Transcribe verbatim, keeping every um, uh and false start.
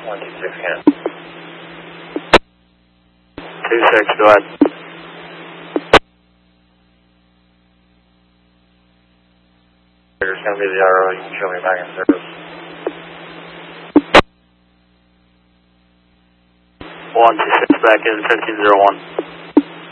one two six, can. two six, go ahead. There's going to be the R O, you can show me back in service. one two six, back in fifteen zero one.